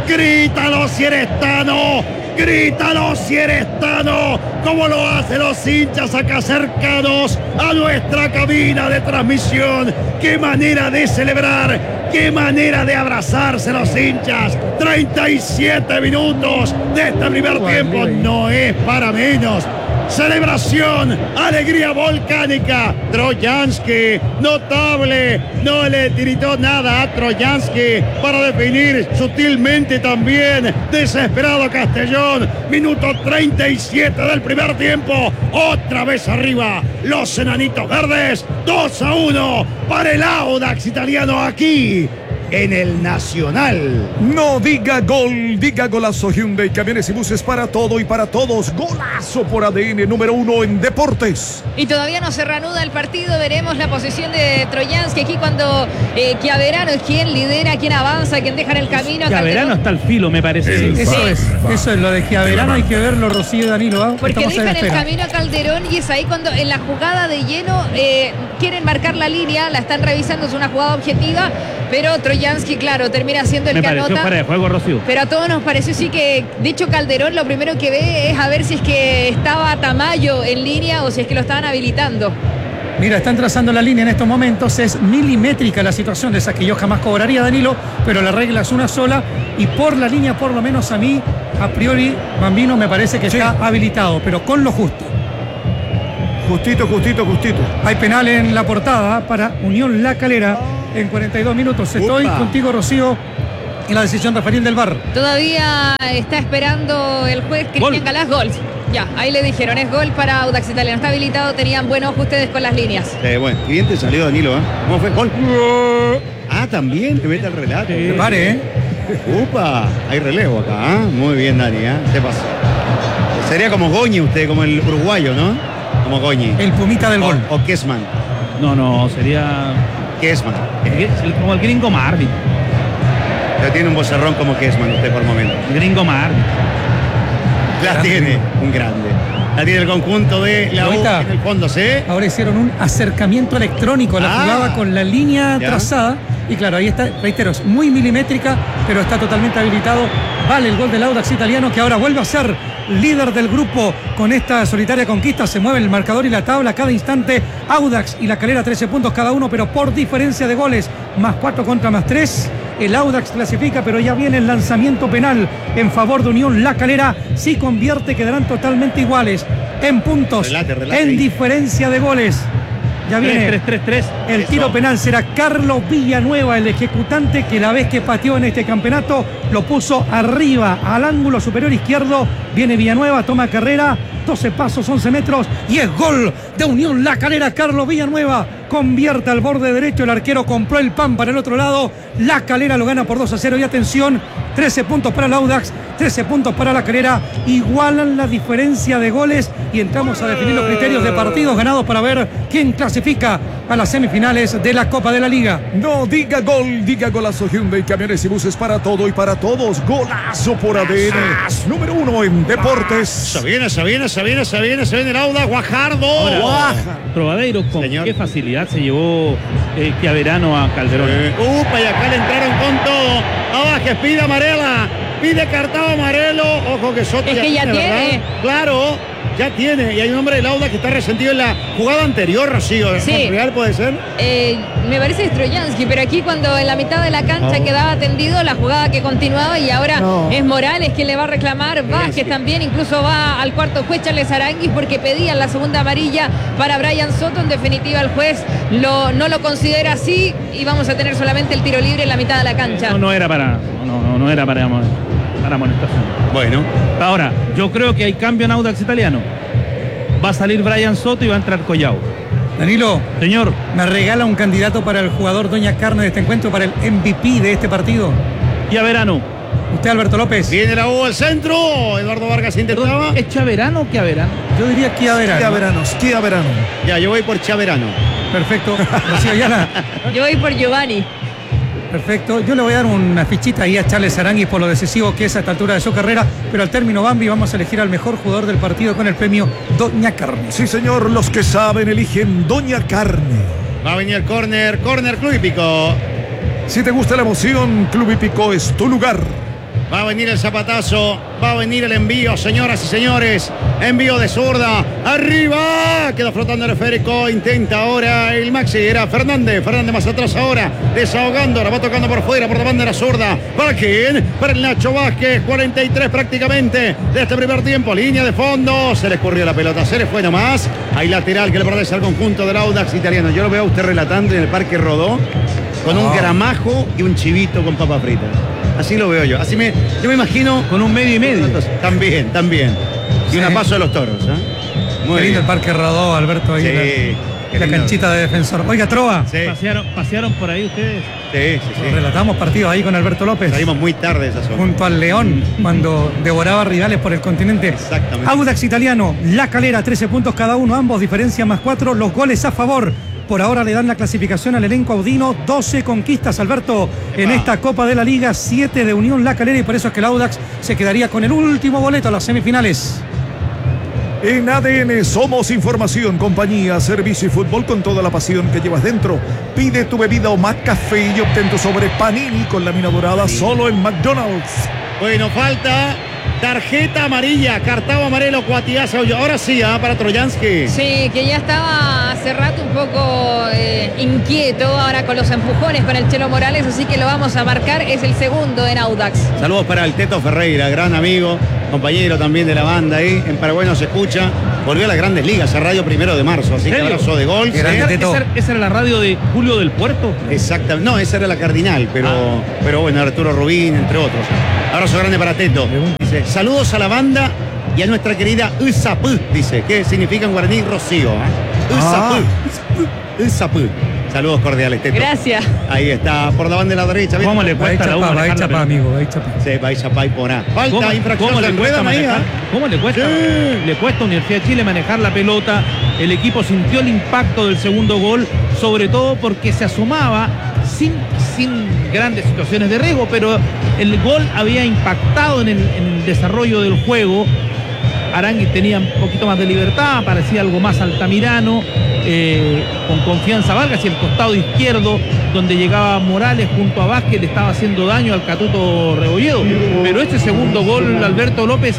Grítalo si eres Tano. Grítalo si eres Tano, como lo hacen los hinchas acá cercanos a nuestra cabina de transmisión. Qué manera de celebrar, qué manera de abrazarse los hinchas. 37 minutos de este primer tiempo, no es para menos. Celebración, alegría volcánica. Troyansky, notable, no le tiritó nada a Troyansky para definir sutilmente también. Desesperado Castellón, minuto 37 del primer tiempo. Otra vez arriba, los enanitos verdes. 2-1 para el Audax italiano aquí en el Nacional. No diga gol, diga golazo. Hyundai, camiones y buses para todo y para todos. Golazo por ADN, número 1 en deportes. Y todavía no se reanuda el partido. Veremos la posición de Troyansky aquí cuando Chiaverano es quien lidera, quien avanza, quien deja en el camino. Chiaverano está al filo, me parece. Eso es lo de Chiaverano, hay que verlo, Rocío y Danilo. ¿eh? Porque Estamos dejan el camino a Calderón y es ahí cuando en la jugada de lleno quieren marcar la línea, la están revisando, es una jugada objetiva, pero Troyansky, claro, termina siendo el que anota. Me pareció fuera de juego, Rocío. Pero a todos nos pareció sí que, de hecho, Calderón lo primero que ve es a ver si es que estaba Tamayo en línea o si es que lo estaban habilitando. Mira, están trazando la línea en estos momentos, es milimétrica la situación de esa que yo jamás cobraría, Danilo, pero la regla es una sola y por la línea, por lo menos a mí, a priori, Bambino me parece que está habilitado, pero con lo justo. Justito. Hay penal en la portada para Unión La Calera en 42 minutos. Estoy contigo, Rocío, en la decisión Rafael del VAR. Todavía está esperando el juez Cristian Galás. Gol. Ya, ahí le dijeron, es gol para Audax Italiano. Está habilitado, tenían buen ojo ustedes con las líneas. Bueno, y bien te salió, Danilo, ¿eh? ¿Cómo fue? Gol. Ah, también, te mete el relato. Pare, ¿eh? Upa, hay relevo acá, ¿eh? Muy bien, Dani, ¿eh? ¿Qué pasa? Sería como Goñi usted, como el uruguayo, ¿no? Como Goñi. El pumita del gol. O Kessman. No, sería... Kessman. Como el gringo Marvin. Pero tiene un vocerrón como Kessman usted por momento. El gringo Marvin. La tiene, un grande. La tiene el conjunto de la U en el fondo, ¿sí? Ahora hicieron un acercamiento electrónico a la jugada con la línea trazada. Y claro, ahí está, reitero, es muy milimétrica, pero está totalmente habilitado. Vale el gol del Audax italiano, que ahora vuelve a ser líder del grupo con esta solitaria conquista. Se mueve el marcador y la tabla cada instante. Audax y La Calera 13 puntos cada uno, pero por diferencia de goles, +4 contra +3. El Audax clasifica, pero ya viene el lanzamiento penal en favor de Unión La Calera. Si convierte, quedarán totalmente iguales en puntos, en diferencia de goles. Ya viene 3. El tiro penal. Será Carlos Villanueva, el ejecutante, que la vez que pateó en este campeonato lo puso arriba al ángulo superior izquierdo. Viene Villanueva, toma carrera, 12 pasos, 11 metros y es gol de Unión La Calera. Carlos Villanueva convierte al borde derecho. El arquero compró el pan para el otro lado. La Calera lo gana por 2-0 y atención, 13 puntos para el Audax, 13 puntos para La Calera. Igualan la diferencia de goles y entramos a definir los criterios de partidos ganados para ver quién clasifica a las semifinales de la Copa de la Liga. No diga gol, diga golazo. Hyundai, camiones y buses para todo y para todos. Golazo por ADN, número 1 en deportes. Se viene el Audax. Guajardo. Trovadeiro, con qué facilidad se llevó Chiaverano a Calderón. Upa, y acá le entraron con todo. Abajo, pide Amarela, pide cartado Amarelo. Ojo que Soto es que ya tiene. ¿verdad? Claro, ya tiene. Y hay un hombre del Audax que está resentido en la jugada anterior, Rocío. Sí. ¿Real puede ser? Me parece Troyansky, pero aquí cuando en la mitad de la cancha quedaba tendido, la jugada que continuaba y ahora es Morales quien le va a reclamar. Vázquez también, incluso va al cuarto juez Charles Aranguis porque pedían la segunda amarilla para Brian Soto. En definitiva, el juez no lo considera así y vamos a tener solamente el tiro libre en la mitad de la cancha. No era para amonestación. Bueno. Ahora, yo creo que hay cambio en Audax italiano. Va a salir Brian Soto y va a entrar Collao. Danilo, señor, me regala un candidato para el jugador Doña Carne de este encuentro, para el MVP de este partido. Chiaverano. Usted, Alberto López. Viene la U al centro. Eduardo Vargas intentaba. ¿Es Chiaverano o Chiaverano? Yo diría Chiaverano. Chiaverano. Ya, yo voy por Chiaverano. Perfecto. Rocío Ayala. Yo voy por Giovanni. Perfecto. Yo le voy a dar una fichita ahí a Charles Aranguis por lo decisivo que es a esta altura de su carrera, pero al término, Bambi, vamos a elegir al mejor jugador del partido con el premio Doña Carne. Sí, señor, los que saben eligen Doña Carne. Va a venir el córner Club Hípico. Si te gusta la emoción, Club Hípico es tu lugar. Va a venir el zapatazo, va a venir el envío, señoras y señores. Envío de zurda, arriba. Queda flotando el esférico, intenta ahora el Maxi. Era Fernández más atrás ahora, desahogando. Ahora va tocando por fuera, por la bandera zurda. ¿Para quién? Para el Nacho Vázquez, 43 prácticamente de este primer tiempo. Línea de fondo, se le escurrió la pelota, se le fue nomás. Hay lateral que le pertenece al conjunto del Audax italiano. Yo lo veo a usted relatando en el Parque Rodó con un gramajo y un chivito con papa frita. Así lo veo yo. Yo me imagino. Con un medio y medio. También. Y una paso de los toros. Muy lindo el Parque Rodó, Alberto, ahí. Sí, la canchita de Defensor. Oiga, Trova. Sí. ¿Pasearon por ahí ustedes? Sí. Relatamos partidos ahí con Alberto López. Salimos muy tarde de esa zona. Junto al León, cuando devoraba rivales por el continente. Exactamente. Audax italiano, La Calera, 13 puntos cada uno, ambos diferencia +4. Los goles a favor. Por ahora le dan la clasificación al elenco audino. 12 conquistas, Alberto, en esta Copa de la Liga. 7 de Unión La Calera, y por eso es que el Audax se quedaría con el último boleto a las semifinales. En ADN somos información, compañía, servicio y fútbol con toda la pasión que llevas dentro. Pide tu bebida o más café y obtén tu sobre Panini con lámina dorada solo en McDonald's. Bueno, falta tarjeta amarilla, cartón amarelo, cuatiazo. Ahora sí, para Troyansky. Sí, que ya estaba hace rato un poco inquieto, ahora con los empujones con el Chelo Morales, así que lo vamos a marcar. Es el segundo en Audax. Saludos para el Teto Ferreira, gran amigo, compañero también de la banda ahí. En Paraguay nos escucha. Volvió a las Grandes Ligas, a Radio 1 de marzo. Así que abrazo de gol. ¿Esa era la radio de Julio del Puerto? Exactamente. No, esa era la Cardinal, pero bueno, Arturo Rubín, entre otros. Abrazo grande para Teto. Dice, saludos a la banda y a nuestra querida Usapú, dice, que significa en guaraní rocío. Usapú. Saludos cordiales, Teto. Gracias. Ahí está, por la banda de la derecha. ¿Cómo le cuesta a la U manejar la pelota? Amigo, ahí chapa. Sí, va a chapar por A. Falta infracción. ¿Cómo le cuesta manejar? ¿Cómo le cuesta? Sí. Le cuesta a Universidad de Chile manejar la pelota. El equipo sintió el impacto del segundo gol, sobre todo porque se asomaba sin grandes situaciones de riesgo, pero el gol había impactado en el desarrollo del juego. Aranguis tenía un poquito más de libertad, parecía algo más altamirano, con confianza Vargas, y el costado izquierdo donde llegaba Morales junto a Vázquez le estaba haciendo daño al Catuto Rebolledo. Pero este segundo gol, Alberto López,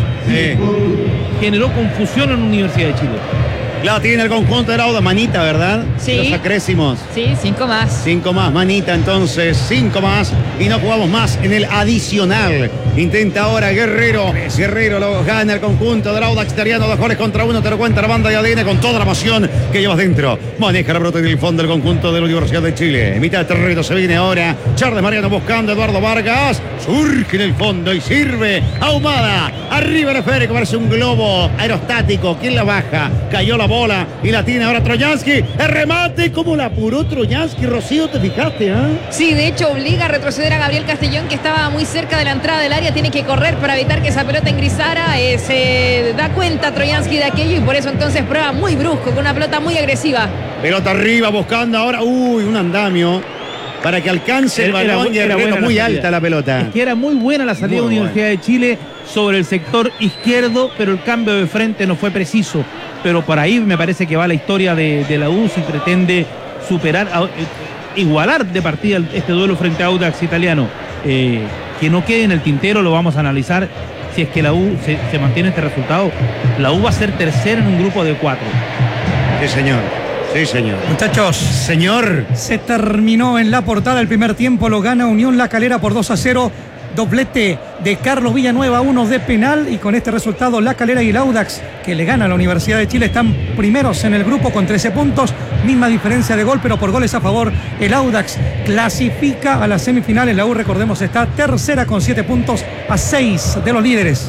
generó confusión en Universidad de Chile. La tiene el conjunto de Audax, manita, ¿verdad? Sí. Los acrécimos. Sí, 5 más. 5 más, manita entonces, 5 más y no jugamos más en el adicional. Intenta ahora Guerrero lo gana el conjunto del Audax italiano, 2 goles contra 1, te lo cuenta la banda de ADN con toda la pasión que llevas dentro. Maneja la pelota en el fondo del conjunto de la Universidad de Chile. En mitad de terreno se viene ahora Charles Mariano buscando a Eduardo Vargas, surge en el fondo y sirve Ahumada, arriba el esférico, parece un globo aerostático. ¿Quién la baja? Cayó la bola y la tiene ahora Troyansky. El remate, como la apuró Troyansky, Rocío, ¿te fijaste? Sí, de hecho obliga a retroceder a Gabriel Castellón, que estaba muy cerca de la entrada del área. Tiene que correr para evitar que esa pelota ingresara. Se da cuenta Troyansky de aquello y por eso entonces prueba muy brusco, con una pelota muy agresiva. Pelota arriba buscando ahora, un andamio para que alcance el balón y Herrero, muy alta la pelota. Es que era muy buena la salida de Universidad de Chile sobre el sector izquierdo, pero el cambio de frente no fue preciso. Pero por ahí me parece que va la historia de la U si pretende superar, igualar de partida este duelo frente a Audax italiano. Que no quede en el tintero, lo vamos a analizar. Si es que la U se mantiene este resultado, la U va a ser tercera en un grupo de 4. Sí, señor. Sí, señor. Muchachos, señor, se terminó en la portada el primer tiempo, lo gana Unión La Calera por 2-0. Doblete de Carlos Villanueva, 1 de penal, y con este resultado La Calera y el Audax, que le gana a la Universidad de Chile, están primeros en el grupo con 13 puntos, misma diferencia de gol, pero por goles a favor el Audax clasifica a las semifinales. La U, recordemos, está tercera con 7 puntos a 6 de los líderes.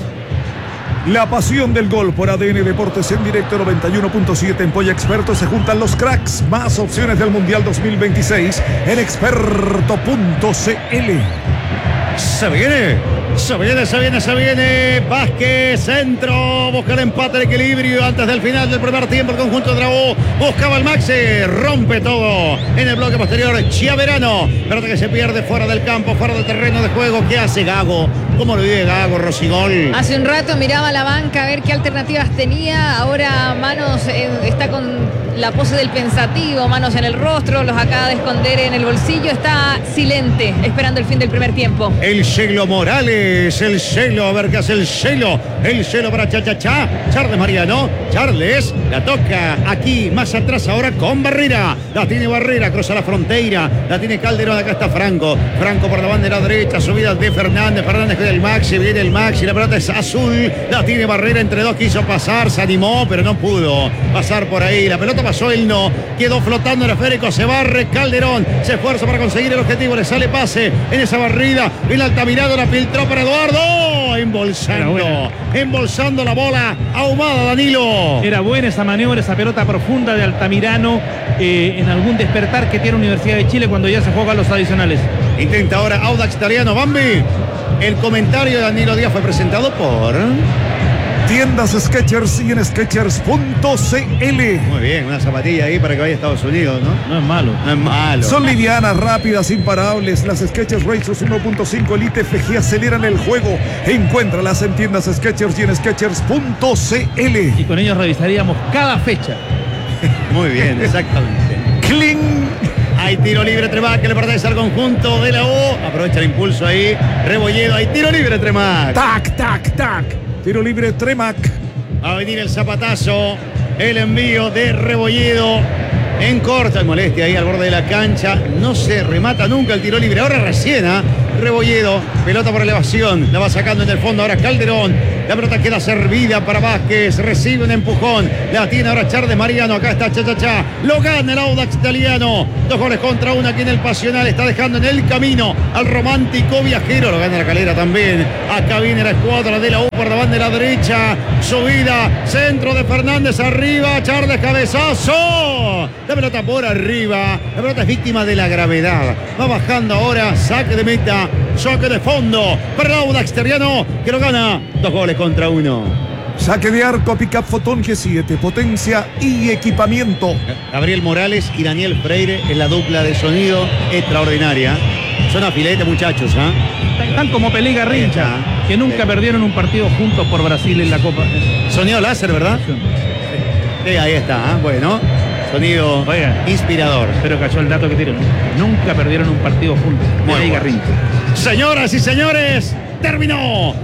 La pasión del gol por ADN Deportes en directo 91.7 en Polla Experto. Se juntan los cracks, más opciones del Mundial 2026 en experto.cl. Se viene. Vázquez, centro, busca el empate, el equilibrio antes del final del primer tiempo. El conjunto de la U buscaba el Maxi, rompe todo en el bloque posterior. Chiaverano, pelota que se pierde fuera del campo, fuera del terreno de juego. ¿Qué hace Gago? ¿Cómo lo vive Gago, Rosigol? Hace un rato miraba a la banca a ver qué alternativas tenía. Ahora Manos está con la pose del pensativo, manos en el rostro, los acaba de esconder en el bolsillo, está silente, esperando el fin del primer tiempo. El Celo Morales, el Celo, a ver qué hace el Celo para Cha-Cha-Cha, Charles Mariano, Charles, la toca aquí, más atrás ahora con Barrera, la tiene Barrera, cruza la frontera, la tiene Calderón, acá está Franco por la bandera derecha, subida de Fernández con el Maxi, viene el Maxi, la pelota es azul, la tiene Barrera entre dos, quiso pasar, se animó, pero no pudo pasar por ahí, la pelota pasó, él no, quedó flotando en el esférico, se barre Calderón, se esfuerza para conseguir el objetivo, le sale pase en esa barrida, el Altamirano la filtró para Eduardo, embolsando la bola ahumada, Danilo. Era buena esa maniobra, esa pelota profunda de Altamirano en algún despertar que tiene Universidad de Chile cuando ya se juegan los adicionales. Intenta ahora Audax Italiano, Bambi. El comentario de Danilo Díaz fue presentado por Tiendas Skechers y en Skechers.cl. Muy bien, una zapatilla ahí para que vaya a Estados Unidos, ¿no? No es malo. No es malo. Son livianas, rápidas, imparables. Las Skechers Racers 1.5 Elite FG aceleran el juego. Encuéntralas en Tiendas Skechers y en Skechers.cl. Y con ellos revisaríamos cada fecha. Muy bien, exactamente. ¡Cling! Hay tiro libre, Tremac, que le pertenece al conjunto de la U. Aprovecha el impulso ahí. Rebolledo, hay tiro libre, Tremac. ¡Tac, tac, tac! Tiro libre, Tremac. Va a venir el zapatazo. El envío de Rebolledo. En corta, y molestia ahí al borde de la cancha. No se remata nunca el tiro libre. Ahora recién, Rebolledo. Pelota por elevación. La va sacando en el fondo. Ahora Calderón. La pelota queda servida para Vázquez. Recibe un empujón. La tiene ahora Charles Mariano. Acá está Cha-Cha-Cha. Lo gana el Audax Italiano. 2 goles contra 1 aquí en el Pasional. Está dejando en el camino al romántico viajero. Lo gana la Calera también. Acá viene la escuadra de la U por la bandera derecha. Subida. Centro de Fernández arriba. Charles cabezazo. La pelota por arriba. La pelota es víctima de la gravedad. Va bajando ahora. Saque de meta. Choque de fondo para el Audax Italiano, que lo gana 2 goles contra 1. Saque de arco, pick-up Fotón G7, potencia y equipamiento. Gabriel Morales y Daniel Freire en la dupla de sonido extraordinaria. Son afiletes, muchachos, Están como Pelé y Garrincha, que nunca perdieron un partido juntos por Brasil en la Copa. Sonido láser, ¿verdad? Sí, ahí está, bueno. Sonido inspirador. Pero cayó el dato que tienen. Nunca perdieron un partido juntos. Pelé y Garrincha. Señoras y señores, terminó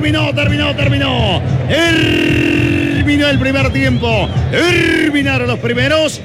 el primer tiempo. Terminaron los primeros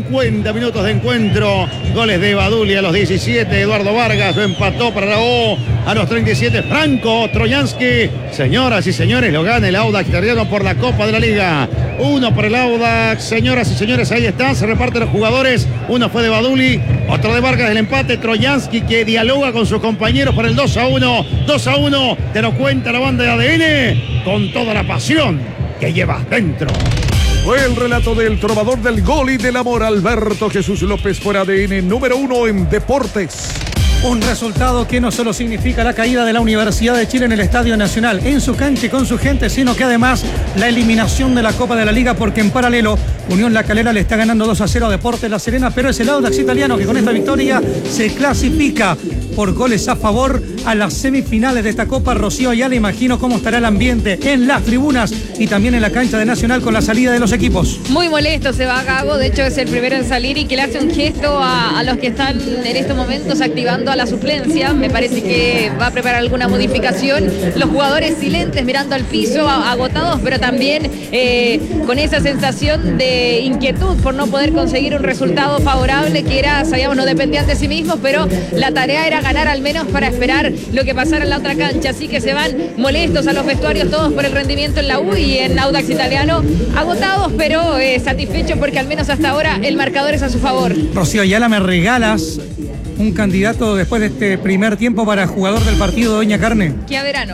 50 minutos de encuentro. Goles de Baduli a los 17. Eduardo Vargas lo empató para la O a los 37. Franco Trojansky. Señoras y señores, lo gana el Audax Italiano por la Copa de la Liga. 1 por el Audax. Señoras y señores, ahí está. Se reparten los jugadores. Uno fue de Baduli, otro de Vargas del empate. Trojansky, que dialoga con sus compañeros por el 2-1. 2-1. Te lo cuenta la banda de ADN con toda la pasión que llevas dentro. Fue el relato del trovador del gol y del amor, Alberto Jesús López, por ADN número 1 en deportes. Un resultado que no solo significa la caída de la Universidad de Chile en el Estadio Nacional, en su cancha y con su gente, sino que además la eliminación de la Copa de la Liga, porque en paralelo Unión La Calera le está ganando 2-0 a Deportes La Serena, pero es el Audax Italiano que con esta victoria se clasifica por goles a favor a las semifinales de esta Copa. Rocío, ya le imagino cómo estará el ambiente en las tribunas y también en la cancha de Nacional con la salida de los equipos. Muy molesto se va a Gago, de hecho es el primero en salir y que le hace un gesto a los que están en estos momentos activando a la suplencia. Me parece que va a preparar alguna modificación. Los jugadores silentes mirando al piso, agotados, pero también con esa sensación de inquietud por no poder conseguir un resultado favorable, que era, sabíamos, no dependían de sí mismos, pero la tarea era ganar al menos para esperar lo que pasara en la otra cancha. Así que se van molestos a los vestuarios todos por el rendimiento en la U y en Audax Italiano, agotados pero satisfechos porque al menos hasta ahora el marcador es a su favor. Rocío Ayala, me regalas un candidato después de este primer tiempo para jugador del partido, Doña Carne. Chiaverano.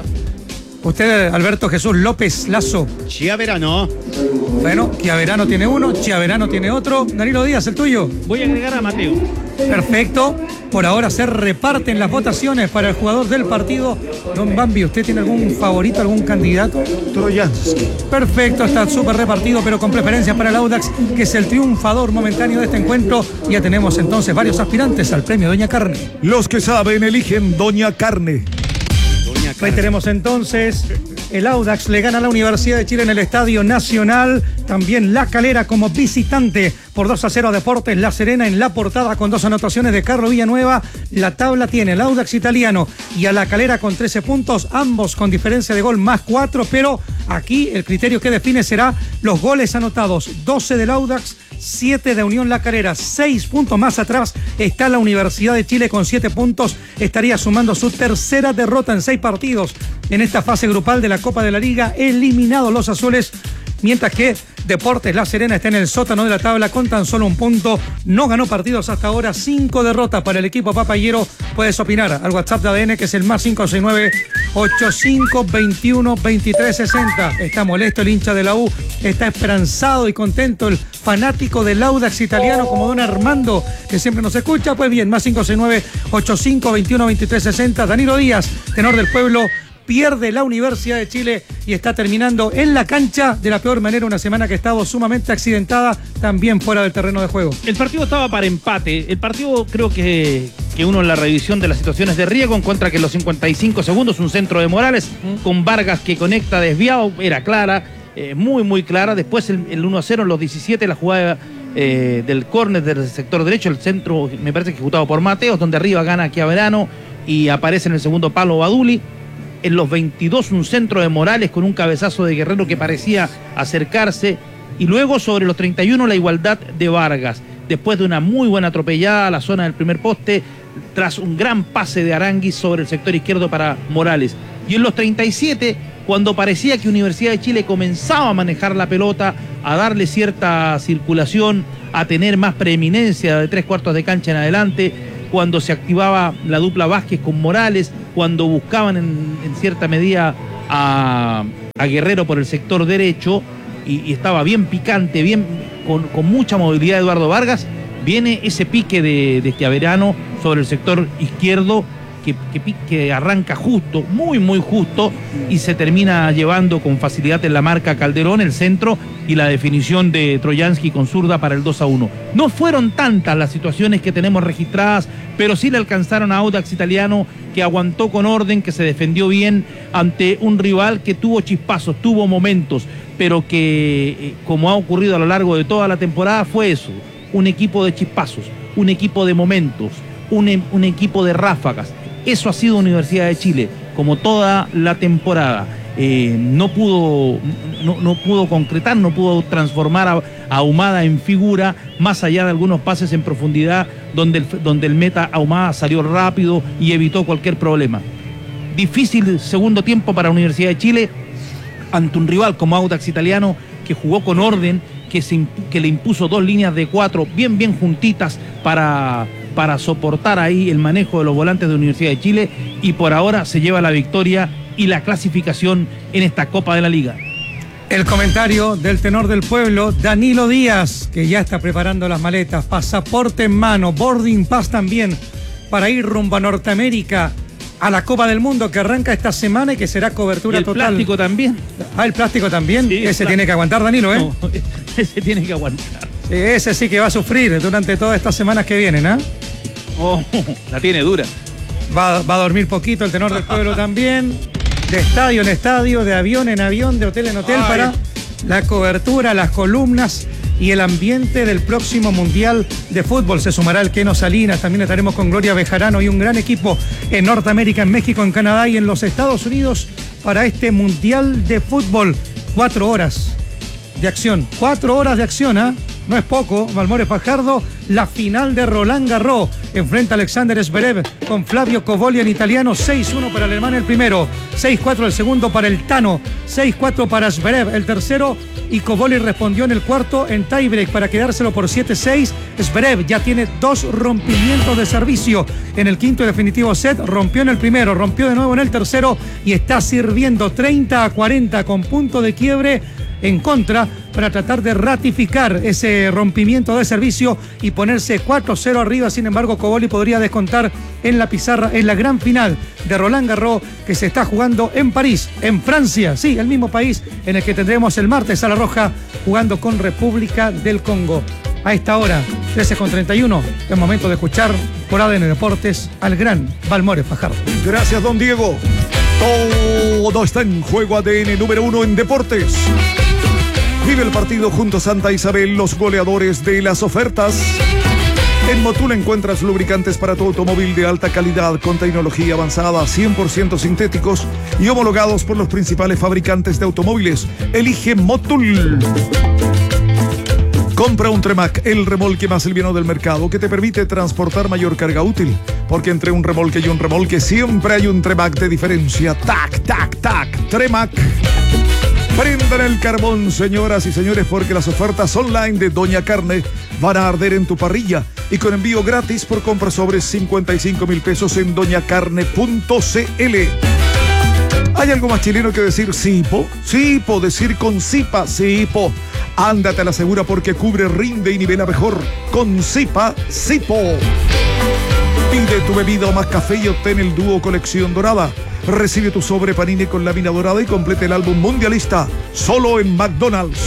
Usted, Alberto Jesús López Lazo. Chiaverano. Bueno, Chiaverano tiene uno, Chiaverano tiene otro. Danilo Díaz, el tuyo. Voy a agregar a Mateo. Perfecto. Por ahora se reparten las votaciones para el jugador del partido. Don Bambi, ¿usted tiene algún favorito, algún candidato? Trojansky. Perfecto, está súper repartido, pero con preferencia para el Audax, que es el triunfador momentáneo de este encuentro. Ya tenemos entonces varios aspirantes al premio Doña Carne. Los que saben eligen Doña Carne. Reiteremos entonces El Audax le gana a la Universidad de Chile en el Estadio Nacional. También La Calera como visitante por 2-0 a Deportes La Serena en la portada con 2 anotaciones de Carlos Villanueva. La tabla tiene el Audax italiano y a La Calera con 13 puntos, ambos con diferencia de gol más 4, pero aquí el criterio que define será los goles anotados. 12 del Audax, 7 de Unión La Calera, 6 puntos más atrás está la Universidad de Chile con 7 puntos, estaría sumando su tercera derrota en 6 partidos en esta fase grupal de la Copa de la Liga, eliminados los azules, mientras que Deportes La Serena está en el sótano de la tabla con tan solo 1 punto, no ganó partidos hasta ahora, 5 derrotas para el equipo papayero. Puedes opinar al WhatsApp de ADN, que es el más 569-8521-2360. Está molesto el hincha de la U, está esperanzado y contento el fanático del Audax italiano como don Armando, que siempre nos escucha. Pues bien, más 569-8521-2360. Danilo Díaz, tenor del pueblo, pierde la Universidad de Chile y está terminando en la cancha de la peor manera una semana que ha estado sumamente accidentada, también fuera del terreno de juego. El partido estaba para empate. El partido, creo que uno en la revisión de las situaciones de riesgo encuentra que en los 55 segundos un centro de Morales con Vargas que conecta desviado, era clara, muy clara. Después el 1-0 en los 17, la jugada del córner del sector derecho, el centro me parece que ejecutado por Mateos, donde arriba gana Chiaverano y aparece en el segundo palo Baduli. En los 22 un centro de Morales con un cabezazo de Guerrero que parecía acercarse, y luego sobre los 31 la igualdad de Vargas, después de una muy buena atropellada a la zona del primer poste, tras un gran pase de Aranguis sobre el sector izquierdo para Morales. Y en los 37, cuando parecía que Universidad de Chile comenzaba a manejar la pelota, a darle cierta circulación, a tener más preeminencia de 3/4 de cancha en adelante, cuando se activaba la dupla Vázquez con Morales, cuando buscaban en cierta medida a Guerrero por el sector derecho, y estaba bien picante, bien con mucha movilidad Eduardo Vargas, viene ese pique de Chiaverano sobre el sector izquierdo, que arranca justo, muy justo, y se termina llevando con facilidad en la marca Calderón, el centro, y la definición de Trojansky con zurda para el 2-1. No fueron tantas las situaciones que tenemos registradas, pero sí le alcanzaron a Audax italiano, que aguantó con orden, que se defendió bien ante un rival que tuvo chispazos, tuvo momentos, pero que, como ha ocurrido a lo largo de toda la temporada, fue eso, un equipo de chispazos, un equipo de momentos, un equipo de ráfagas. Eso ha sido Universidad de Chile, como toda la temporada. No pudo concretar, no pudo transformar a Ahumada en figura, más allá de algunos pases en profundidad, donde el meta Ahumada salió rápido y evitó cualquier problema. Difícil segundo tiempo para Universidad de Chile, ante un rival como Audax italiano, que jugó con orden, que le impuso 2 líneas de 4 bien juntitas para soportar ahí el manejo de los volantes de Universidad de Chile, y por ahora se lleva la victoria y la clasificación en esta Copa de la Liga. El comentario del tenor del pueblo, Danilo Díaz, que ya está preparando las maletas, pasaporte en mano, boarding pass también, para ir rumbo a Norteamérica, a la Copa del Mundo que arranca esta semana y que será cobertura total. ¿El plástico también? El plástico también. Sí, ese tiene que aguantar, Danilo, ¿eh? No, ese tiene que aguantar. Ese sí que va a sufrir durante todas estas semanas que vienen, ¿ah? Oh, la tiene dura. Va a dormir poquito el tenor del pueblo también. De estadio en estadio, de avión en avión, de hotel en hotel, para la cobertura, las columnas y el ambiente del próximo Mundial de Fútbol. Se sumará el Keno Salinas, también estaremos con Gloria Bejarano y un gran equipo en Norteamérica, en México, en Canadá y en los Estados Unidos para este Mundial de Fútbol. 4 horas de acción, 4 horas de acción, ¿ah? No es poco. Balmores Fajardo, la final de Roland Garros, enfrenta a Alexander Zverev con Flavio Cobolli en italiano. 6-1 para el alemán el primero, 6-4 el segundo para el Tano, 6-4 para Zverev el tercero, y Cobolli respondió en el cuarto en tiebreak para quedárselo por 7-6. Zverev ya tiene 2 rompimientos de servicio en el quinto y definitivo set. Rompió en el primero, rompió de nuevo en el tercero y está sirviendo 30-40 con punto de quiebre en contra para tratar de ratificar ese rompimiento de servicio y ponerse 4-0 arriba. Sin embargo, Cobolli podría descontar en la pizarra en la gran final de Roland Garros, que se está jugando en París, en Francia. Sí, el mismo país en el que tendremos el martes a la Roja jugando con República del Congo. A esta hora, 13:31, es momento de escuchar por ADN Deportes al gran Balmores Fajardo. Gracias, don Diego. Todo está en juego. ADN número 1 en deportes. Vive el partido junto a Santa Isabel, los goleadores de las ofertas. En Motul encuentras lubricantes para tu automóvil de alta calidad con tecnología avanzada, 100% sintéticos y homologados por los principales fabricantes de automóviles. Elige Motul. Compra un Tremac, el remolque más liviano del mercado que te permite transportar mayor carga útil. Porque entre un remolque y un remolque siempre hay un Tremac de diferencia. ¡Tac, tac, tac! Tremac. Prendan el carbón, señoras y señores, porque las ofertas online de Doña Carne van a arder en tu parrilla y con envío gratis por compra sobre 55,000 pesos en doñacarne.cl. ¿Hay algo más chileno que decir Sipo? Sipo, decir con Sipa, Sipo. Ándate a la segura porque cubre, rinde y nivela mejor. Con Sipa, Sipo. Pide tu bebida o más café y obtén el dúo colección dorada. Recibe tu sobre Panini con lámina dorada y complete el álbum mundialista solo en McDonald's.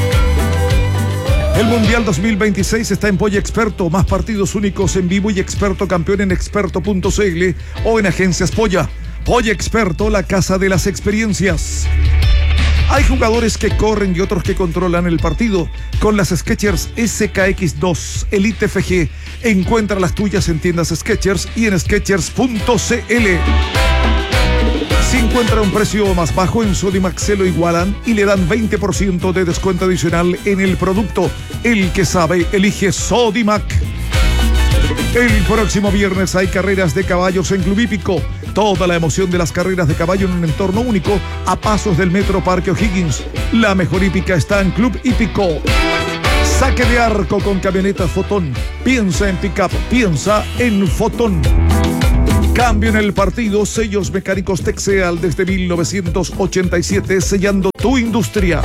El Mundial 2026 está en Polla Experto. Más partidos únicos en vivo y experto campeón en experto.cl o en Agencias Polla. Polla Experto, la casa de las experiencias. Hay jugadores que corren y otros que controlan el partido. Con las Skechers SKX2 Elite FG, encuentra las tuyas en tiendas Skechers y en Skechers.cl. Si encuentra un precio más bajo en Sodimac se lo igualan y le dan 20% de descuento adicional en el producto. El que sabe, elige Sodimac. El próximo viernes hay carreras de caballos en Club Hípico. Toda la emoción de las carreras de caballo en un entorno único a pasos del Metro Parque O'Higgins. La mejor hípica está en Club Hípico. Saque de arco con camioneta Fotón. Piensa en pick-up, piensa en Fotón. Cambio en el partido, sellos mecánicos Texeal desde 1987, sellando tu industria.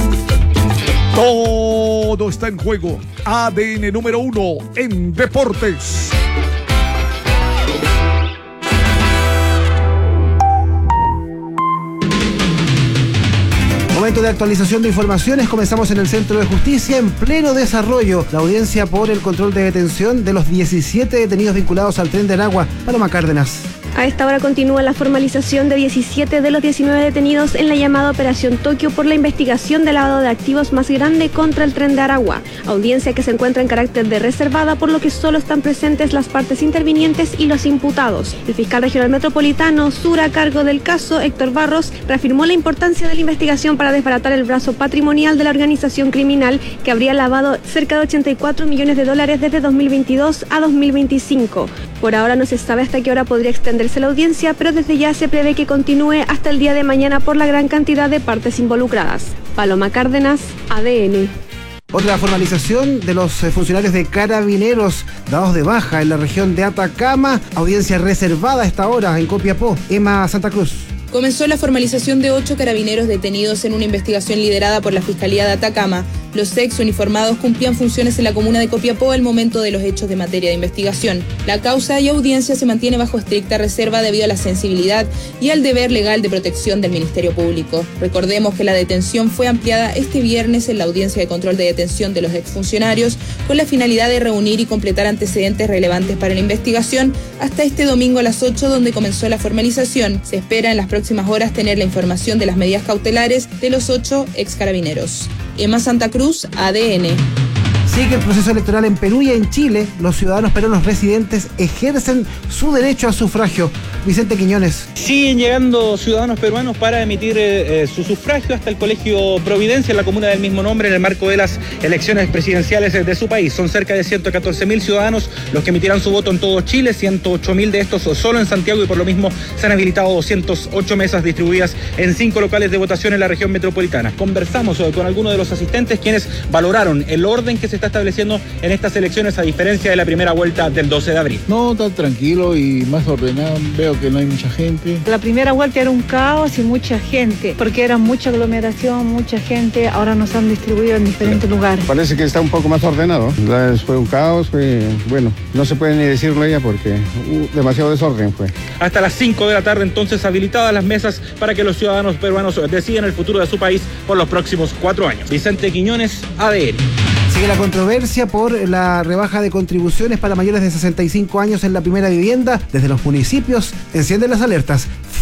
Todo está en juego. ADN número 1 en deportes. Momento de actualización de informaciones. Comenzamos en el Centro de Justicia en pleno desarrollo. La audiencia por el control de detención de los 17 detenidos vinculados al Tren de Aragua. Paloma Cárdenas. A esta hora continúa la formalización de 17 de los 19 detenidos en la llamada Operación Tokio por la investigación de lavado de activos más grande contra el Tren de Aragua. Audiencia que se encuentra en carácter de reservada, por lo que solo están presentes las partes intervinientes y los imputados. El fiscal regional metropolitano sur a cargo del caso, Héctor Barros, reafirmó la importancia de la investigación para desbaratar el brazo patrimonial de la organización criminal que habría lavado cerca de 84 millones de dólares desde 2022 a 2025. Por ahora no se sabe hasta qué hora podría extenderse la audiencia, pero desde ya se prevé que continúe hasta el día de mañana por la gran cantidad de partes involucradas. Paloma Cárdenas, ADN. Otra formalización de los funcionarios de Carabineros dados de baja en la región de Atacama. Audiencia reservada a esta hora en Copiapó. Emma Santa Cruz. Comenzó la formalización de 8 carabineros detenidos en una investigación liderada por la Fiscalía de Atacama. Los ex uniformados cumplían funciones en la comuna de Copiapó al momento de los hechos de materia de investigación. La causa y audiencia se mantiene bajo estricta reserva debido a la sensibilidad y al deber legal de protección del Ministerio Público. Recordemos que la detención fue ampliada este viernes en la audiencia de control de detención de los exfuncionarios con la finalidad de reunir y completar antecedentes relevantes para la investigación hasta este domingo a las 8, donde comenzó la formalización. Se espera en las próximas horas tener la información de las medidas cautelares de los 8 ex carabineros. Emma Santa Cruz, ADN. Sigue el proceso electoral en Perú y en Chile. Los ciudadanos peruanos residentes ejercen su derecho a sufragio. Vicente Quiñones. Siguen llegando ciudadanos peruanos para emitir su sufragio hasta el Colegio Providencia en la comuna del mismo nombre en el marco de las elecciones presidenciales de su país. Son cerca de 114.000 ciudadanos los que emitirán su voto en todo Chile, 108.000 de estos solo en Santiago y por lo mismo se han habilitado 208 mesas distribuidas en 5 locales de votación en la región metropolitana. Conversamos con algunos de los asistentes quienes valoraron el orden que se está estableciendo en estas elecciones a diferencia de la primera vuelta del 12 de abril. No, está tranquilo y más ordenado. Veo que no hay mucha gente. La primera vuelta era un caos y mucha gente, porque era mucha aglomeración, mucha gente. Ahora nos han distribuido en diferentes lugares. Parece que está un poco más ordenado. Fue un caos, bueno, no se puede ni decirlo ya porque demasiado desorden fue. Hasta las 5 de la tarde entonces habilitadas las mesas para que los ciudadanos peruanos decidan el futuro de su país por los próximos 4 años. Vicente Quiñones, ADN. Sigue la controversia por la rebaja de contribuciones para mayores de 65 años en la primera vivienda. Desde los municipios encienden las alertas.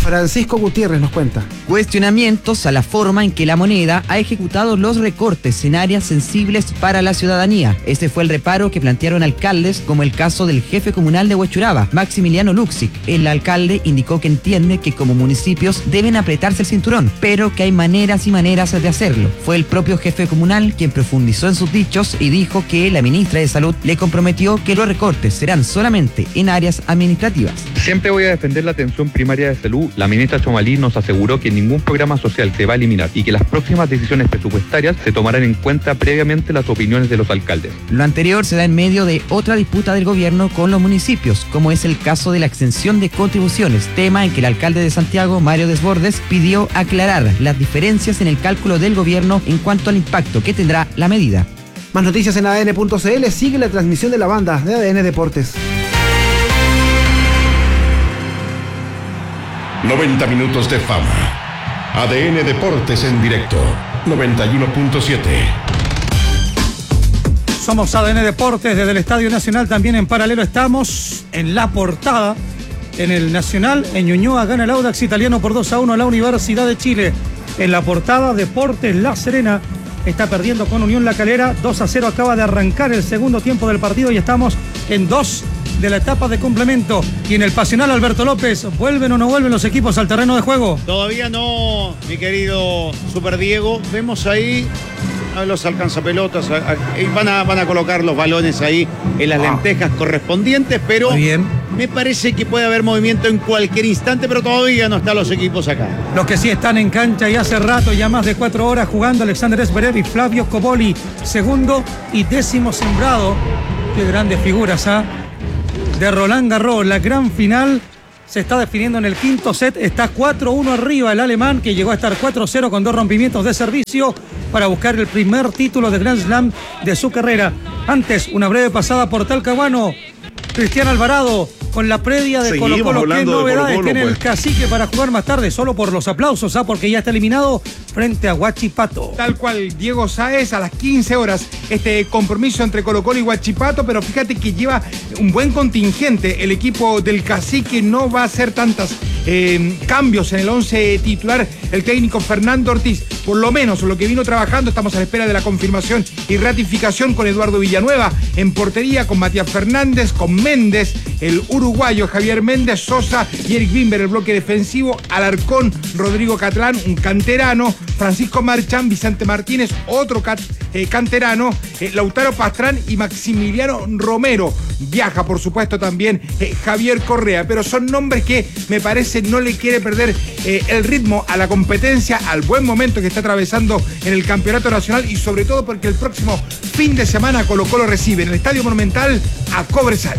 Francisco Gutiérrez nos cuenta. Cuestionamientos a la forma en que la moneda ha ejecutado los recortes en áreas sensibles para la ciudadanía. Este fue el reparo que plantearon alcaldes, como el caso del jefe comunal de Huechuraba, Maximiliano Luxic. El alcalde indicó que entiende que como municipios deben apretarse el cinturón, pero que hay maneras y maneras de hacerlo. Fue el propio jefe comunal quien profundizó en sus dichos y dijo que la ministra de Salud le comprometió que los recortes serán solamente en áreas administrativas. Siempre voy a defender la atención primaria de salud. La ministra Chomalí nos aseguró que ningún programa social se va a eliminar y que las próximas decisiones presupuestarias se tomarán en cuenta previamente las opiniones de los alcaldes. Lo anterior se da en medio de otra disputa del gobierno con los municipios, como es el caso de la exención de contribuciones, tema en que el alcalde de Santiago, Mario Desbordes, pidió aclarar las diferencias en el cálculo del gobierno en cuanto al impacto que tendrá la medida. Más noticias en ADN.cl. Sigue la transmisión de la banda de ADN Deportes. 90 minutos de fama. ADN Deportes en directo. 91.7. Somos ADN Deportes desde el Estadio Nacional. También en paralelo estamos en la portada. En el Nacional, en Ñuñoa gana el Audax Italiano por 2-1 a la Universidad de Chile. En la portada, Deportes La Serena está perdiendo con Unión La Calera. 2-0 acaba de arrancar el segundo tiempo del partido y estamos en 2 de la etapa de complemento. Y en el Pasional, Alberto López, ¿vuelven o no vuelven los equipos al terreno de juego? Todavía no, mi querido Super Diego. Vemos ahí a los alcanzapelotas. Van a colocar los balones ahí en las lentejas correspondientes, pero muy bien. Me parece que puede haber movimiento en cualquier instante, pero todavía no están los equipos acá. Los que sí están en cancha y hace rato, ya más de 4 horas jugando, Alexander Zverev y Flavio Coboli, segundo y 10º sembrado. Qué grandes figuras, ¿ah? De Roland Garros, la gran final se está definiendo en el quinto set. Está 4-1 arriba el alemán, que llegó a estar 4-0 con 2 rompimientos de servicio para buscar el primer título de Grand Slam de su carrera. Antes, una breve pasada por Talcahuano. Cristian Alvarado con la previa de Colo-Colo. ¿Qué novedades tiene el Cacique para jugar más tarde? Solo por los aplausos, porque ya está eliminado frente a Huachipato. Tal cual, Diego Sáez, a las 15 horas, este compromiso entre Colo-Colo y Huachipato, pero fíjate que lleva un buen contingente. El equipo del Cacique no va a hacer tantos cambios en el 11 titular. El técnico Fernando Ortiz, por lo menos lo que vino trabajando, estamos a la espera de la confirmación y ratificación con Eduardo Villanueva en portería, con Matías Fernández, con Méndez, el uruguayo Javier Méndez, Sosa y Eric Bimber, el bloque defensivo, Alarcón, Rodrigo Catlán, un canterano, Francisco Marchán, Vicente Martínez, otro canterano, Lautaro Pastrán y Maximiliano Romero. Viaja, por supuesto, también Javier Correa, pero son nombres que me parece no le quiere perder el ritmo a la competencia, al buen momento que está atravesando en el Campeonato Nacional y sobre todo porque el próximo fin de semana Colo-Colo recibe en el Estadio Monumental a Cobresal.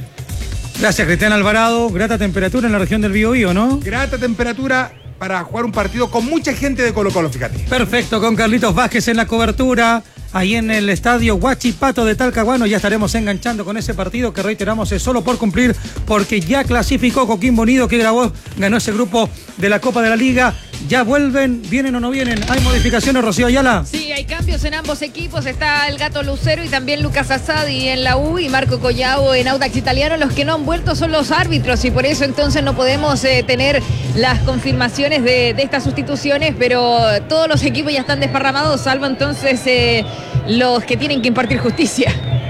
Gracias, Cristian Alvarado. Grata temperatura en la región del Biobío, ¿no? Grata temperatura para jugar un partido con mucha gente de Colo-Colo, fíjate. Perfecto, con Carlitos Vázquez en la cobertura. Ahí en el estadio Huachipato de Talcahuano ya estaremos enganchando con ese partido que reiteramos es solo por cumplir, porque ya clasificó Coquimbo Unido, que ganó ese grupo de la Copa de la Liga. Ya vuelven, vienen o no vienen. ¿Hay modificaciones, Rocío Ayala? Sí, hay cambios en ambos equipos. Está el Gato Lucero y también Lucas Asadi en la U y Marco Collao en Audax Italiano. Los que no han vuelto son los árbitros y por eso entonces no podemos tener las confirmaciones de estas sustituciones, pero todos los equipos ya están desparramados, salvo entonces los que tienen que impartir justicia.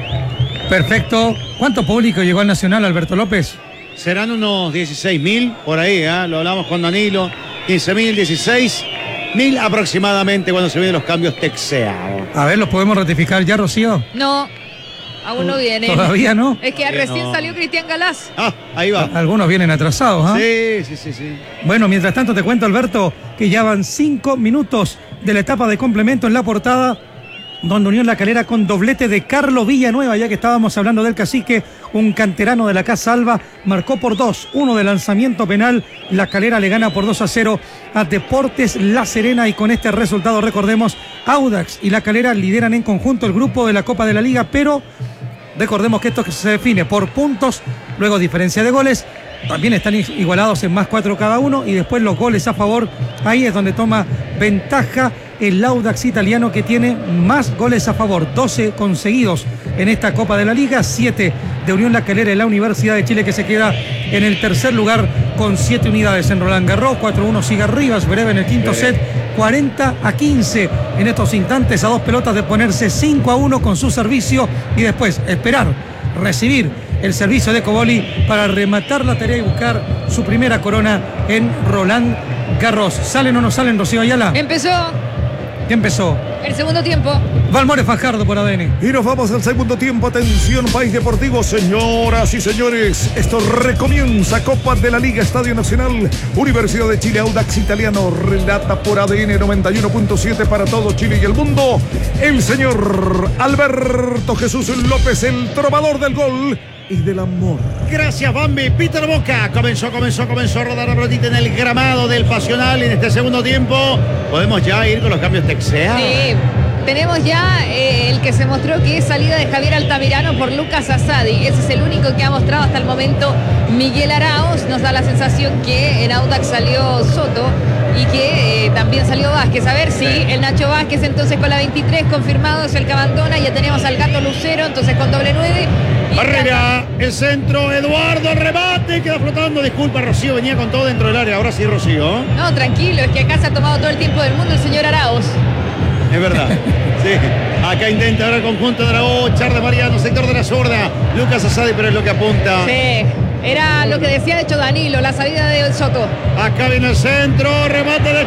Perfecto. ¿Cuánto público llegó al Nacional, Alberto López? Serán unos 16.000 por ahí, lo hablamos con Danilo. 15.000, 16.000 aproximadamente cuando se vienen los cambios texeados. A ver, ¿los podemos ratificar ya, Rocío? No, aún no viene. ¿Todavía no? Es que recién salió Cristian Galás. Ahí va. Algunos vienen atrasados, ¿ah? Sí. Bueno, mientras tanto te cuento, Alberto, que ya van 5 minutos de la etapa de complemento en la portada, donde Unión La Calera con doblete de Carlos Villanueva, ya que estábamos hablando del Cacique, un canterano de la Casa Alba, marcó por 2, uno de lanzamiento penal. La Calera le gana por 2-0 a Deportes La Serena y con este resultado, recordemos, Audax y La Calera lideran en conjunto el grupo de la Copa de la Liga, pero recordemos que esto se define por puntos, luego diferencia de goles. También están igualados en +4 cada uno y después los goles a favor. Ahí es donde toma ventaja el Audax Italiano, que tiene más goles a favor, 12 conseguidos en esta Copa de la Liga, 7 de Unión La Calera y la Universidad de Chile, que se queda en el tercer lugar con 7 unidades en Roland Garros. 4-1 sigue arriba Zverev en el quinto set, 40-15 en estos instantes, a 2 pelotas de ponerse 5-1 con su servicio y después esperar recibir el servicio de Coboli para rematar la tarea y buscar su primera corona en Roland Garros. ¿Salen o no salen, Rocío Ayala? Empezó. ¿Qué empezó? El segundo tiempo. Valmore Fajardo por ADN. Y nos vamos al segundo tiempo. Atención, País Deportivo, señoras y señores. Esto recomienza Copa de la Liga, Estadio Nacional, Universidad de Chile, Audax Italiano. Relata por ADN 91.7 para todo Chile y el mundo el señor Alberto Jesús López, el trovador del gol y del amor. Gracias, Bambi. Peter Boca comenzó a rodar la pelotita en el gramado del Pasional en este segundo tiempo. ¿Podemos ya ir con los cambios Texea? Sí, tenemos ya el que se mostró que es salida de Javier Altamirano por Lucas Asadi. Ese es el único que ha mostrado hasta el momento Miguel Arauz. Nos da la sensación que en Audax salió Soto y que también salió Vázquez. A ver si el Nacho Vázquez entonces con la 23 confirmado es el que abandona. Ya teníamos al Gato Lucero entonces con doble 9. Barrera, el centro, Eduardo, el remate, queda flotando. Disculpa, Rocío, venía con todo dentro del área. Ahora sí, Rocío. No, tranquilo, es que acá se ha tomado todo el tiempo del mundo el señor Arauz. Es verdad. Sí. Acá intenta ahora el conjunto de Arauz, Char de Mariano, sector de la zurda. Lucas Asadi, pero es lo que apunta. Sí, era lo que decía de hecho Danilo, la salida de Soto. Acá viene el centro, remate de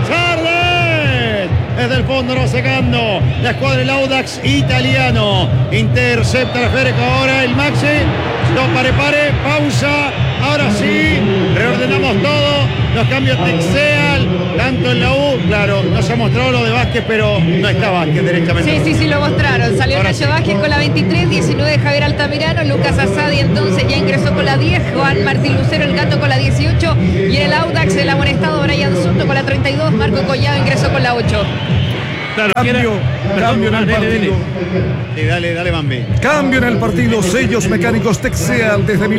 Charles. Desde el fondo no secando. La escuadra del Audax italiano. Intercepta la Federico ahora el Maxi. No, pare, pausa. Ahora sí, reordenamos todo. Los cambios Texeal, tanto en la U. Claro, no se ha mostrado lo de Vázquez, pero no está Vázquez derechamente. Sí, lo mostraron. Salió Nacho Vázquez con la 23, 19 Javier Altamirano, Lucas Asadi entonces ya ingresó con la 10, Juan Martín Lucero, el Gato con la 18 y en el Audax el amonestado Brian Soto con la 32, Marco Collado ingresó con la 8. Claro, cambio en el partido. Sí, dale, Bambi. Cambio en el partido. Sellos mecánicos Texeal desde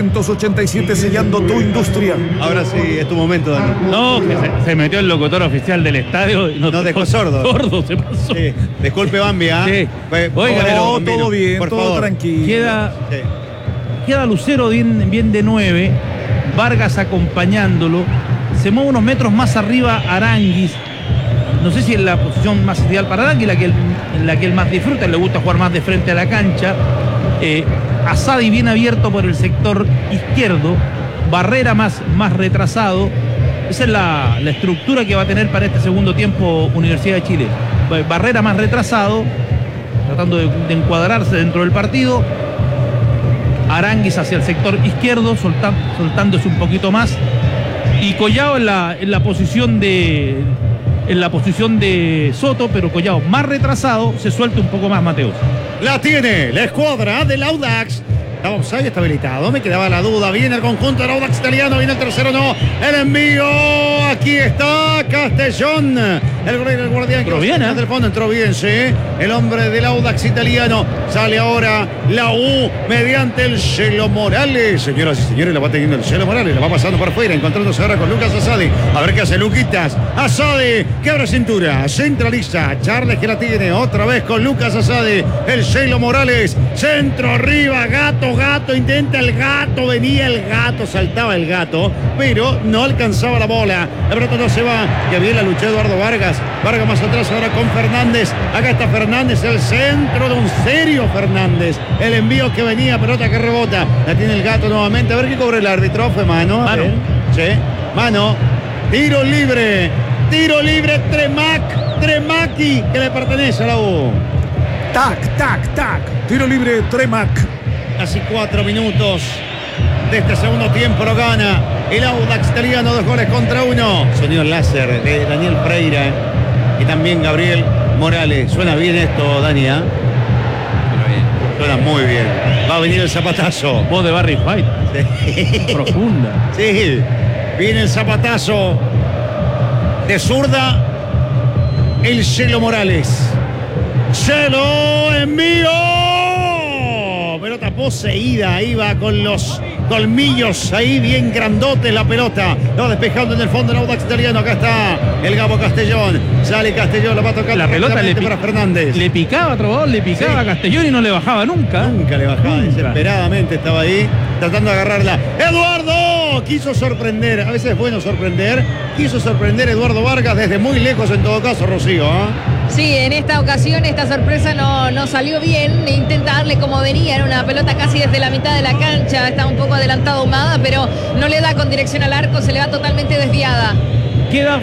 1987 sellando tu industria. Ahora sí, es tu momento, Dani. No, que se metió el locutor oficial del estadio y no dejó sordo. Sordo se pasó. Sí. Disculpe, Bambi, ¿ah? Sí. Oiga, todo bien, por todo favor. tranquilo. Queda Lucero bien de 9, Vargas acompañándolo. Se mueve unos metros más arriba Aranguis. No sé si es la posición más ideal para Aranguis, la que él más disfruta, le gusta jugar más de frente a la cancha. Asadi bien abierto por el sector izquierdo, Barrera más retrasado. Esa es la estructura que va a tener para este segundo tiempo Universidad de Chile. Barrera más retrasado, tratando de encuadrarse dentro del partido. Aranguis hacia el sector izquierdo, soltándose un poquito más. Y Collado en la posición de Soto, pero Collado más retrasado, se suelta un poco más Mateus. La tiene la escuadra del Audax. Offside está habilitado, me quedaba la duda. Viene el conjunto del Audax italiano, viene el tercero, no. El envío, aquí está Castellón. El guardián que viene del fondo entró bien, sí. El hombre del Audax italiano. Sale ahora la U mediante el Chelo Morales. Señoras y señores, la va teniendo el Chelo Morales, la va pasando por fuera, encontrándose ahora con Lucas Asadi. A ver qué hace Luquitas. Asadi, que abre cintura, centraliza. Charles que la tiene otra vez con Lucas Asadi. El Chelo Morales, centro arriba, Gato, intenta el Gato, venía el Gato, saltaba el Gato, pero no alcanzaba la bola. De pronto no se va, que bien la luchó Eduardo Vargas. Vargas más atrás ahora con Fernández. Acá está Fernández, el centro de un serio Fernández. El envío que venía, pelota que rebota. La tiene el Gato nuevamente. A ver qué cobra el árbitro. Fue mano. Sí, mano. Tiro libre, Tremaki, que le pertenece a la U. Tac. Tiro libre, Tremac. Casi 4 minutos de este segundo tiempo lo gana el Audax italiano, 2-1. Sonido láser de Daniel Freire y también Gabriel Morales. Suena bien esto, Dani, ¿eh? Suena muy bien. Va a venir el zapatazo. Voz de Barry White. Sí. Profunda. Sí. Viene el zapatazo de zurda. El Chelo Morales. Chelo envío. Pelota poseída, iba con colmillos ahí bien grandotes la pelota. Lo despejando en el fondo el Audax Italiano. Acá está el Gabo Castellón. Sale Castellón, la va a tocar la pelota para Fernández. Le picaba a Trovador, le picaba a Castellón y no le bajaba nunca. Nunca le bajaba, desesperadamente estaba ahí tratando de agarrarla. ¡Eduardo! Quiso sorprender, a veces es bueno sorprender. Quiso sorprender Eduardo Vargas desde muy lejos en todo caso, Rocío. Sí, en esta ocasión esta sorpresa no salió bien. Intenta darle como venía, era una pelota casi desde la mitad de la cancha. Está un poco adelantada Humada, pero no le da con dirección al arco, se le va totalmente desviada. Queda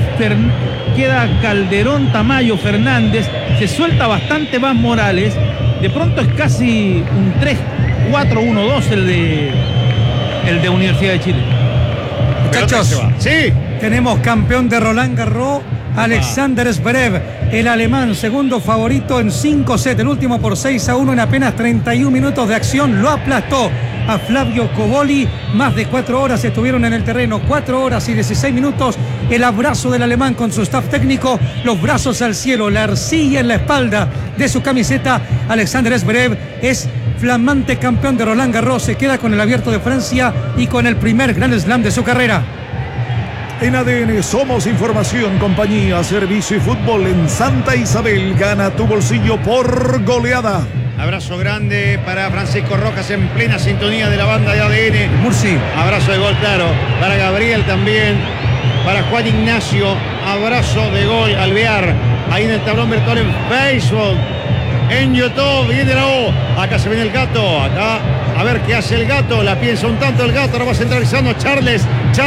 Calderón, Tamayo, Fernández. Se suelta bastante más Morales. De pronto es casi un 3-4-1-2 el de Universidad de Chile. Muchachos, sí, tenemos campeón de Roland Garros, Alexander Zverev, el alemán, segundo favorito en 5 sets, el último por 6-1 en apenas 31 minutos de acción. Lo aplastó a Flavio Coboli. Más de 4 horas estuvieron en el terreno, 4 horas y 16 minutos. El abrazo del alemán con su staff técnico, los brazos al cielo, la arcilla en la espalda de su camiseta. Alexander Zverev es flamante campeón de Roland Garros, se queda con el Abierto de Francia y con el primer Grand Slam de su carrera. En ADN somos información, compañía, servicio y fútbol. En Santa Isabel gana tu bolsillo por goleada. Abrazo grande para Francisco Rojas en plena sintonía de la banda de ADN. Murci. Abrazo de gol, claro. Para Gabriel también. Para Juan Ignacio. Abrazo de gol. Alvear. Ahí en el tablón virtual en Facebook. En YouTube. Viene la O. Acá se viene el gato. Acá. A ver qué hace el gato. La piensa un tanto el gato. Ahora va centralizando Charles.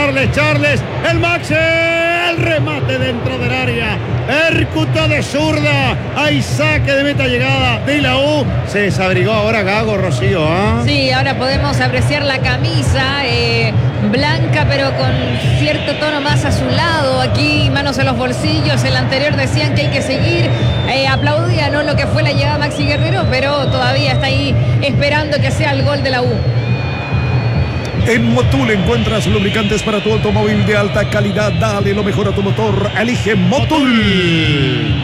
El Maxi. El remate dentro del área. Percutó de zurda. Hay saque de meta llegada de la U. Se desabrigó ahora Gago, Rocío. Sí, ahora podemos apreciar la camisa blanca, pero con cierto tono más azulado. Aquí manos en los bolsillos. El anterior decían que hay que seguir. Aplaudía, ¿no?, lo que fue la llegada de Maxi Guerrero, pero todavía está ahí esperando que sea el gol de la U. En Motul encuentras lubricantes para tu automóvil de alta calidad. Dale lo mejor a tu motor. Elige Motul.